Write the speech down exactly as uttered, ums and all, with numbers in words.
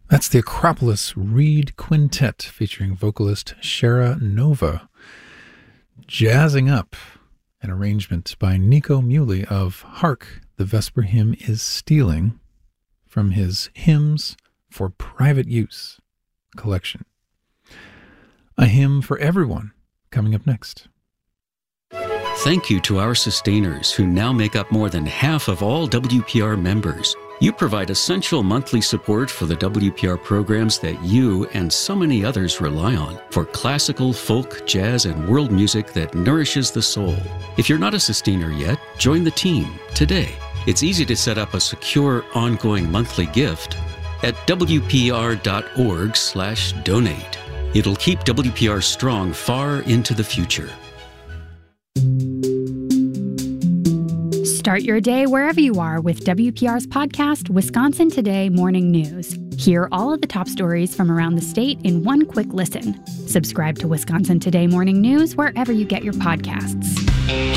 That's the Acropolis Reed Quintet featuring vocalist Shara Nova, jazzing up an arrangement by Nico Muhly of Hark, the Vesper Hymn is Stealing, from his Hymns for Private Use collection. A hymn for everyone coming up next. Thank you to our sustainers who now make up more than half of all W P R members. You provide essential monthly support for the W P R programs that you and so many others rely on for classical, folk, jazz, and world music that nourishes the soul. If you're not a sustainer yet, join the team today. It's easy to set up a secure, ongoing monthly gift at W P R dot org slash donate. It'll keep W P R strong far into the future. Start your day wherever you are with W P R's podcast, Wisconsin Today Morning News. Hear all of the top stories from around the state in one quick listen. Subscribe to Wisconsin Today Morning News wherever you get your podcasts.